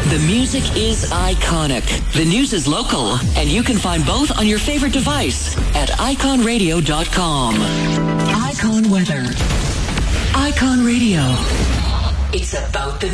The music is iconic. The news is local. And you can find both on your favorite device at iconradio.com. Icon Weather. Icon Radio. It's about the